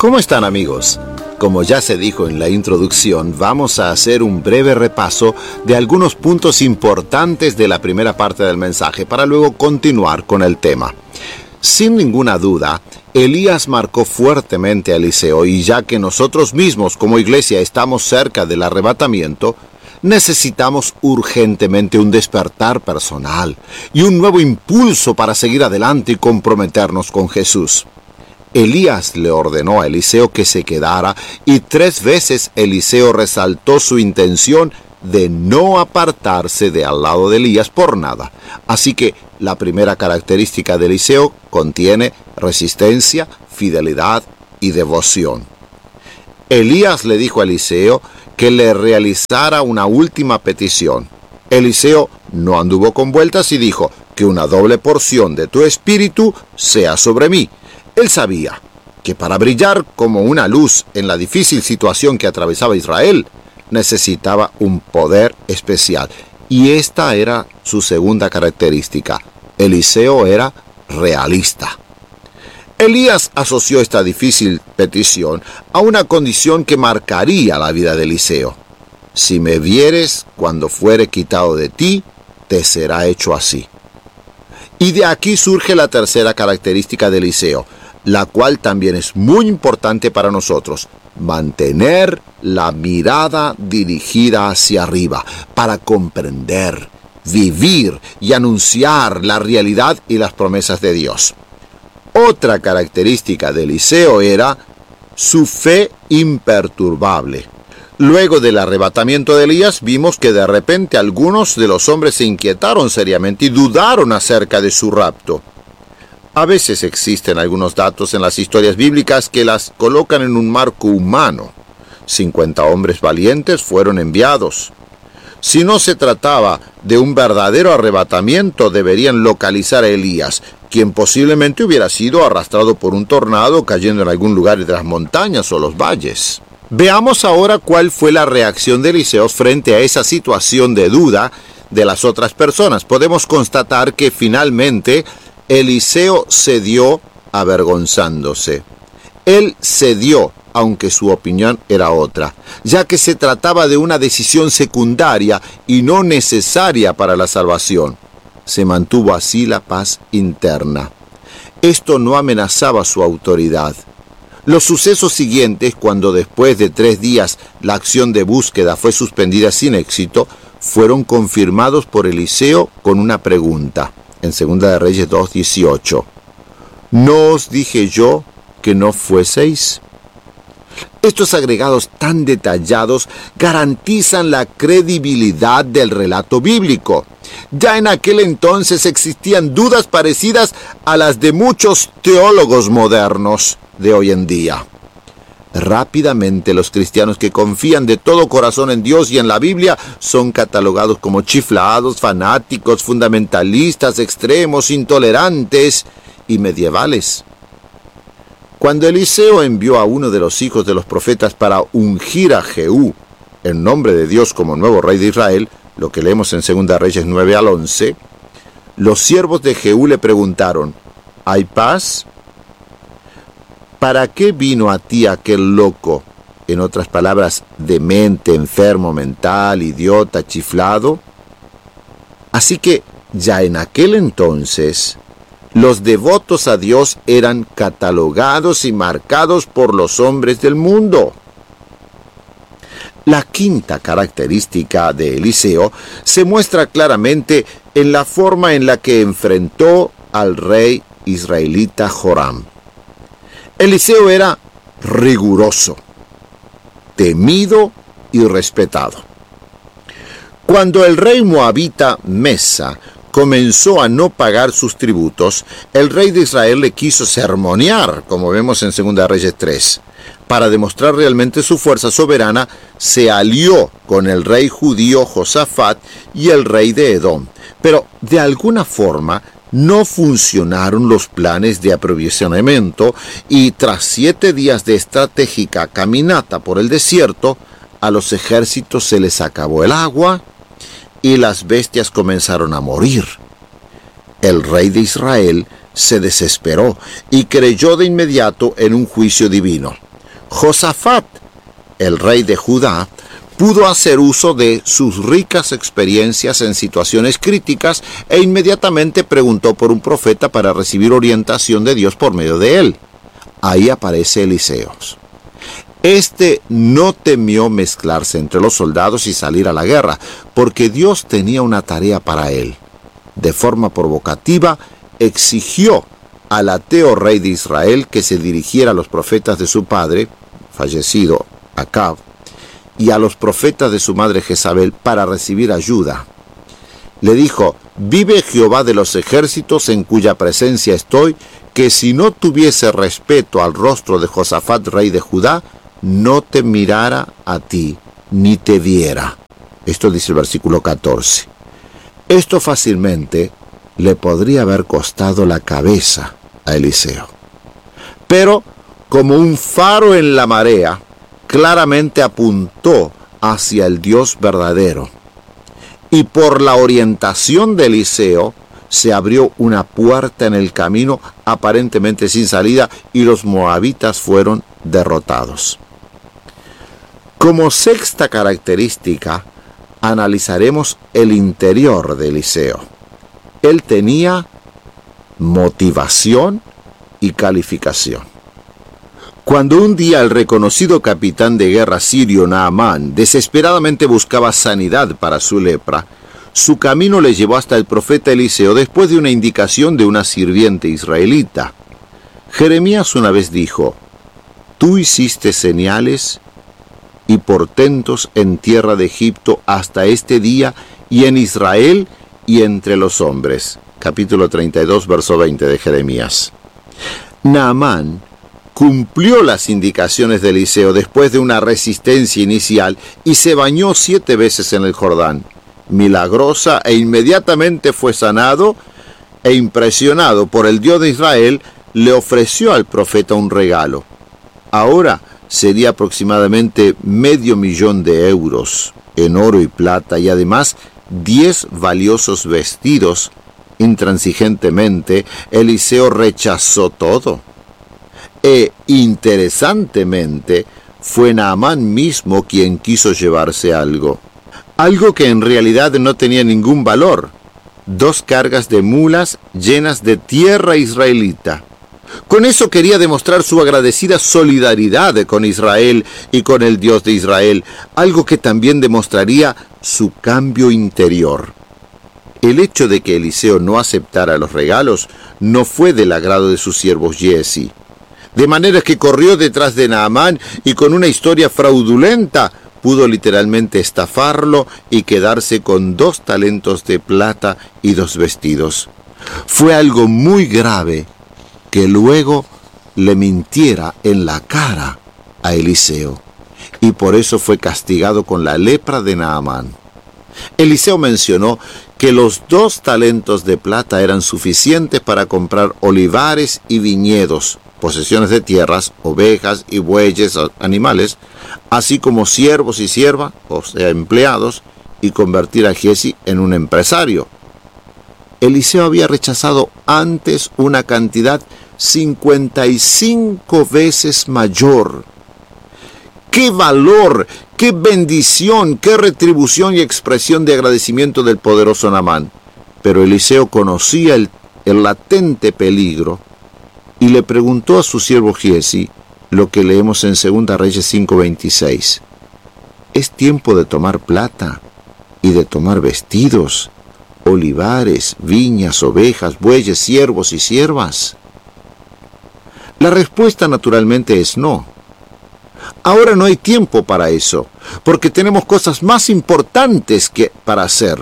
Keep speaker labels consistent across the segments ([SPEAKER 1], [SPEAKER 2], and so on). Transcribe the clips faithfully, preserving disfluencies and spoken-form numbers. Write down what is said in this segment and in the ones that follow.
[SPEAKER 1] ¿Cómo están, amigos? Como ya se dijo en la introducción, vamos a hacer un breve repaso de algunos puntos importantes de la primera parte del mensaje para luego continuar con el tema. Sin ninguna duda, Elías marcó fuertemente a Eliseo, y ya que nosotros mismos como iglesia estamos cerca del arrebatamiento, necesitamos urgentemente un despertar personal y un nuevo impulso para seguir adelante y comprometernos con Jesús. Elías le ordenó a Eliseo que se quedara, y tres veces Eliseo resaltó su intención de no apartarse de al lado de Elías por nada. Así que la primera característica de Eliseo contiene resistencia, fidelidad y devoción. Elías le dijo a Eliseo que le realizara una última petición. Eliseo no anduvo con vueltas y dijo: que una doble porción de tu espíritu sea sobre mí. Él sabía que para brillar como una luz en la difícil situación que atravesaba Israel, necesitaba un poder especial. Y esta era su segunda característica. Eliseo era realista. Elías asoció esta difícil petición a una condición que marcaría la vida de Eliseo. Si me vieres cuando fuere quitado de ti, te será hecho así. Y de aquí surge la tercera característica de Eliseo, la cual también es muy importante para nosotros: mantener la mirada dirigida hacia arriba para comprender, vivir y anunciar la realidad y las promesas de Dios. Otra característica de Eliseo era su fe imperturbable. Luego del arrebatamiento de Elías, vimos que de repente algunos de los hombres se inquietaron seriamente y dudaron acerca de su rapto. A veces existen algunos datos en las historias bíblicas que las colocan en un marco humano. cincuenta hombres valientes fueron enviados. Si no se trataba de un verdadero arrebatamiento, deberían localizar a Elías, quien posiblemente hubiera sido arrastrado por un tornado cayendo en algún lugar de las montañas o los valles. Veamos ahora cuál fue la reacción de Eliseo frente a esa situación de duda de las otras personas. Podemos constatar que finalmente Eliseo cedió avergonzándose. Él cedió, aunque su opinión era otra, ya que se trataba de una decisión secundaria y no necesaria para la salvación. Se mantuvo así la paz interna. Esto no amenazaba su autoridad. Los sucesos siguientes, cuando después de tres días la acción de búsqueda fue suspendida sin éxito, fueron confirmados por Eliseo con una pregunta. En Segunda de Reyes dos dieciocho. ¿No os dije yo que no fueseis? Estos agregados tan detallados garantizan la credibilidad del relato bíblico. Ya en aquel entonces existían dudas parecidas a las de muchos teólogos modernos de hoy en día. Rápidamente los cristianos que confían de todo corazón en Dios y en la Biblia son catalogados como chiflados, fanáticos, fundamentalistas, extremos, intolerantes y medievales. Cuando Eliseo envió a uno de los hijos de los profetas para ungir a Jehú en nombre de Dios como nuevo rey de Israel, lo que leemos en Segunda Reyes nueve al once, los siervos de Jehú le preguntaron: ¿hay paz? ¿Para qué vino a ti aquel loco? En otras palabras, demente, enfermo mental, idiota, chiflado. Así que ya en aquel entonces, los devotos a Dios eran catalogados y marcados por los hombres del mundo. La quinta característica de Eliseo se muestra claramente en la forma en la que enfrentó al rey israelita Joram. Eliseo era riguroso, temido y respetado. Cuando el rey moabita Mesa comenzó a no pagar sus tributos, el rey de Israel le quiso sermonear, como vemos en Segunda Reyes tres. Para demostrar realmente su fuerza soberana, se alió con el rey judío Josafat y el rey de Edom. Pero de alguna forma no funcionaron los planes de aprovisionamiento, y tras siete días de estratégica caminata por el desierto, a los ejércitos se les acabó el agua y las bestias comenzaron a morir. El rey de Israel se desesperó y creyó de inmediato en un juicio divino. Josafat, el rey de Judá, pudo hacer uso de sus ricas experiencias en situaciones críticas e inmediatamente preguntó por un profeta para recibir orientación de Dios por medio de él. Ahí aparece Eliseo. Este no temió mezclarse entre los soldados y salir a la guerra, porque Dios tenía una tarea para él. De forma provocativa, exigió al ateo rey de Israel que se dirigiera a los profetas de su padre, fallecido Acab, y a los profetas de su madre Jezabel para recibir ayuda. Le dijo: «Vive Jehová de los ejércitos en cuya presencia estoy, que si no tuviese respeto al rostro de Josafat, rey de Judá, no te mirara a ti, ni te viera». Esto dice el versículo catorce. Esto fácilmente le podría haber costado la cabeza a Eliseo. Pero, como un faro en la marea, claramente apuntó hacia el Dios verdadero. Y por la orientación de Eliseo, se abrió una puerta en el camino aparentemente sin salida y los moabitas fueron derrotados. Como sexta característica, analizaremos el interior de Eliseo. Él tenía motivación y calificación. Cuando un día el reconocido capitán de guerra sirio Naamán desesperadamente buscaba sanidad para su lepra, su camino le llevó hasta el profeta Eliseo después de una indicación de una sirviente israelita. Jeremías una vez dijo: «Tú hiciste señales y portentos en tierra de Egipto hasta este día y en Israel y entre los hombres». Capítulo treinta y dos, verso veinte de Jeremías. Naamán cumplió las indicaciones de Eliseo después de una resistencia inicial y se bañó siete veces en el Jordán, milagrosa, e inmediatamente fue sanado e impresionado por el Dios de Israel, le ofreció al profeta un regalo. Ahora sería aproximadamente medio millón de euros en oro y plata y además diez valiosos vestidos. Intransigentemente, Eliseo rechazó todo. E, interesantemente, fue Naamán mismo quien quiso llevarse algo. Algo que en realidad no tenía ningún valor. Dos cargas de mulas llenas de tierra israelita. Con eso quería demostrar su agradecida solidaridad con Israel y con el Dios de Israel, algo que también demostraría su cambio interior. El hecho de que Eliseo no aceptara los regalos no fue del agrado de sus siervos Giezi. De manera que corrió detrás de Naamán y con una historia fraudulenta pudo literalmente estafarlo y quedarse con dos talentos de plata y dos vestidos. Fue algo muy grave que luego le mintiera en la cara a Eliseo, y por eso fue castigado con la lepra de Naamán. Eliseo mencionó que los dos talentos de plata eran suficientes para comprar olivares y viñedos, posesiones de tierras, ovejas y bueyes, animales, así como siervos y siervas, o sea, empleados, y convertir a Giezi en un empresario. Eliseo había rechazado antes una cantidad cincuenta y cinco veces mayor. ¡Qué valor! ¡Qué bendición! ¡Qué retribución y expresión de agradecimiento del poderoso Naamán! Pero Eliseo conocía el, el latente peligro y le preguntó a su siervo Giezi lo que leemos en Segunda Reyes cinco veintiséis. Es tiempo de tomar plata y de tomar vestidos, olivares, viñas, ovejas, bueyes, siervos y siervas. La respuesta naturalmente es no. Ahora no hay tiempo para eso, porque tenemos cosas más importantes que para hacer.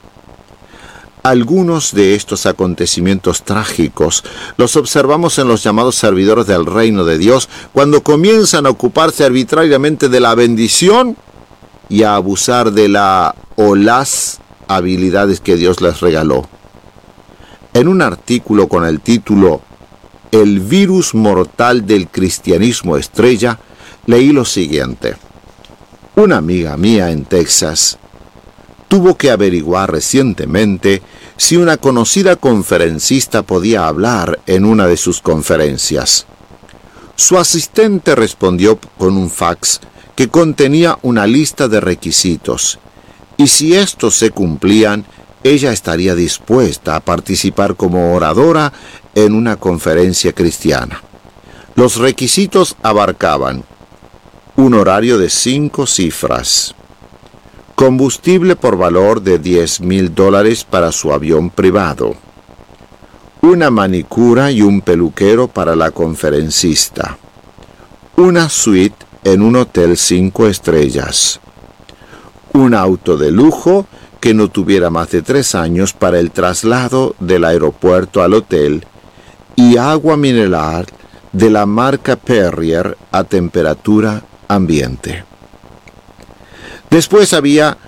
[SPEAKER 1] Algunos de estos acontecimientos trágicos los observamos en los llamados servidores del reino de Dios, cuando comienzan a ocuparse arbitrariamente de la bendición y a abusar de la o las habilidades que Dios les regaló. En un artículo con el título «El virus mortal del cristianismo estrella», leí lo siguiente. Una amiga mía en Texas tuvo que averiguar recientemente si una conocida conferencista podía hablar en una de sus conferencias. Su asistente respondió con un fax que contenía una lista de requisitos, y si estos se cumplían, ella estaría dispuesta a participar como oradora en una conferencia cristiana. Los requisitos abarcaban un horario de cinco cifras, combustible por valor de diez mil dólares para su avión privado, una manicura y un peluquero para la conferencista, una suite en un hotel cinco estrellas, un auto de lujo que no tuviera más de tres años para el traslado del aeropuerto al hotel y agua mineral de la marca Perrier a temperatura ambiente. Después había